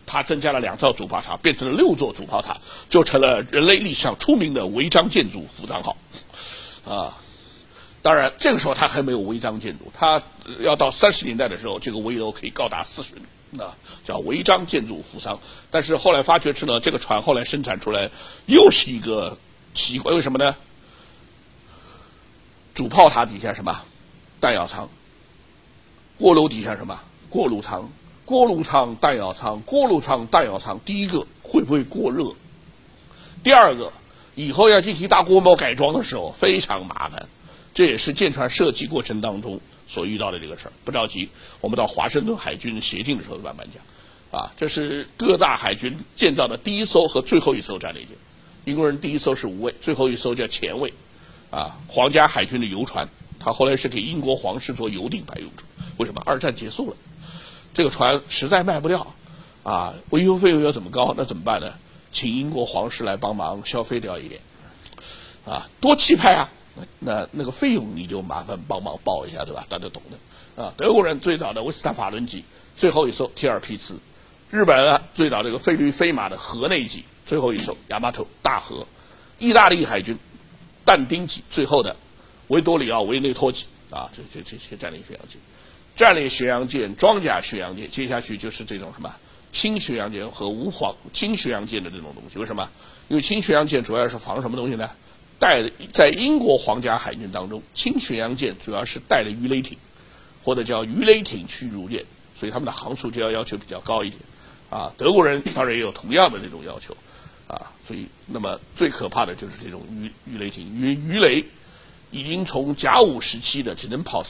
他增加了2座主炮塔，变成了6座主炮塔，就成了人类历史上出名的违章建筑扶桑号。当然这个时候他还没有违章建筑，他要到30年代的时候，这个危楼可以高达40米，叫违章建筑扶桑。但是后来发觉呢，这个船后来生产出来又是一个奇怪，为什么呢？主炮塔底下什么？弹药舱。锅炉底下什么？锅炉舱。锅炉舱、弹药舱，锅炉舱、弹药舱。第一个会不会过热？第二个，以后要进行大规模改装的时候非常麻烦。这也是舰船设计过程当中所遇到的这个事儿。不着急，我们到华盛顿海军协定的时候慢慢讲。这是各大海军建造的第一艘和最后一艘战列舰。英国人第一艘是无畏，最后一艘叫前卫。皇家海军的游船，它后来是给英国皇室做游艇牌用处。为什么？二战结束了，这个船实在卖不掉，维修费用要怎么高？那怎么办呢？请英国皇室来帮忙消费掉一点，多气派啊！那个费用你就麻烦帮忙报一下，对吧？大家懂的。德国人最早的威斯塔法伦级，最后一艘 T2P4； 日本人最早这个菲律飞马的河内级，最后一艘亚麻头大和；意大利海军但丁级，最后的维多里奥维内托级这些战列巡洋舰。战列巡洋舰、装甲巡洋舰，接下去就是这种什么轻巡洋舰和轻巡洋舰的这种东西。为什么？因为轻巡洋舰主要是防什么东西呢？在英国皇家海军当中，轻巡洋舰主要是带的鱼雷艇，或者叫鱼雷艇驱逐舰，所以他们的航速就要求比较高一点。德国人当然也有同样的这种要求。所以那么最可怕的就是这种鱼雷艇，鱼雷已经从甲午时期的只能跑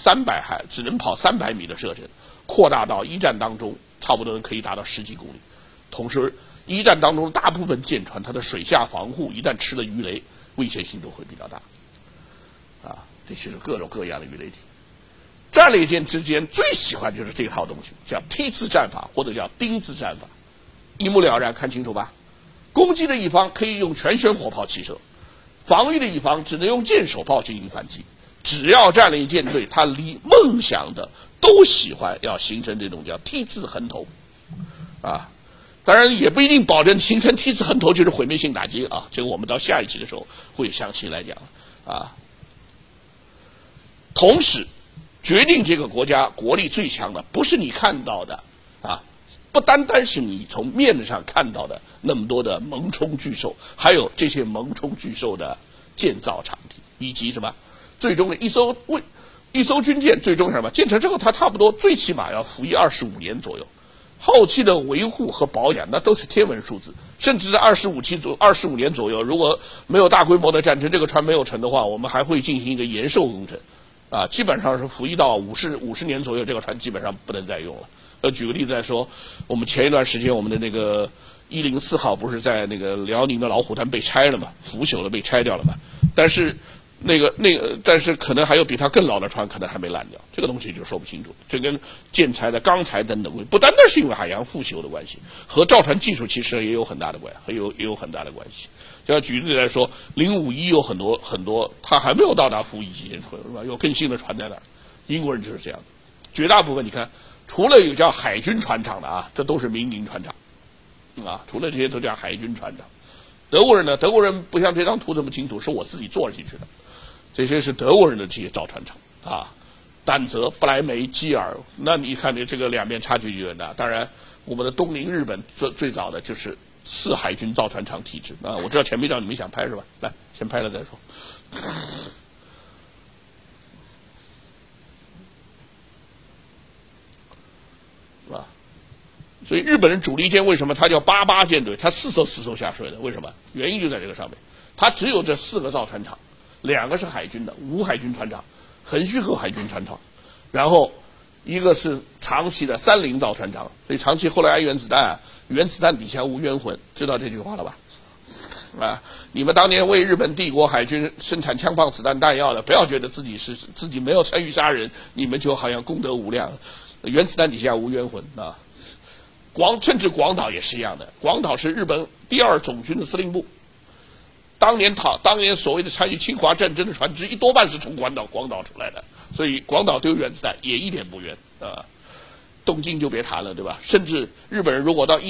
300米的射程，扩大到一战当中差不多可以达到10几公里。同时，一战当中大部分舰船它的水下防护一旦吃了鱼雷，危险性都会比较大。这就是各种各样的鱼雷艇。战列舰之间最喜欢就是这套东西，叫梯次战法或者叫钉子战法，一目了然，看清楚吧。攻击的一方可以用全旋火炮齐射，防御的一方只能用舰手炮进行反击。只要战列舰队他离梦想的都喜欢要形成这种叫梯次横头。当然也不一定保证形成梯次横头就是毁灭性打击这个我们到下一期的时候会详细来讲同时决定这个国家国力最强的不是你看到的不单单是你从面子上看到的那么多的猛冲巨兽，还有这些猛冲巨兽的建造场地，以及什么最终的一艘军舰最终是什么建成之后，它差不多最起码要服役25年左右。后期的维护和保养那都是天文数字，甚至在25年左右，如果没有大规模的战争，这个船没有成的话，我们还会进行一个延寿工程基本上是服役到50年左右，这个船基本上不能再用了。举个例子来说，我们前一段时间我们的那个104号不是在那个辽宁的老虎滩被拆了嘛，腐朽了被拆掉了嘛，但是但是可能还有比它更老的船可能还没烂掉，这个东西就说不清楚。这跟建材的钢材等等不单单是因为海洋腐朽的关系，和造船技术其实也有很大的关系，也有很大的关系。就要举例来说，051有很多它还没有到达服役期限，是吧？有更新的船在那儿。英国人就是这样的，绝大部分你看，除了有叫海军船厂的这都是民营船厂除了这些都叫海军船厂。德国人呢？德国人不像这张图这么清楚，是我自己做进去的。这些是德国人的这些造船厂丹泽、不来梅、基尔。那你看这个两边差距就很大。当然，我们的东邻日本最早的就是4海军造船厂体制我知道前面让你们想拍是吧？来，先拍了再说。所以日本人主力舰为什么它叫88舰队？它4艘下水的，为什么？原因就在这个上面。它只有这4个造船厂，2个是海军的5海军船厂，横须贺海军船厂，然后一个是长崎的30造船厂。所以长崎后来爱原子弹，原子弹底下无冤魂，知道这句话了吧？你们当年为日本帝国海军生产枪炮、子弹、弹药的，不要觉得自己没有参与杀人，你们就好像功德无量。原子弹底下无冤魂甚至广岛也是一样的。广岛是日本第2总军的司令部。当年所谓的参与侵华战争的船只多半是从广岛出来的，所以广岛丢原子弹也一点不冤东京就别谈了，对吧？甚至日本人如果到